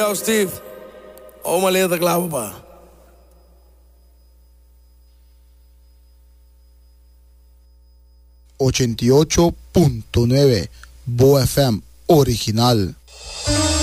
jou, Steve. Oma leert er klaar, papa. ...88.9 Bo FM original.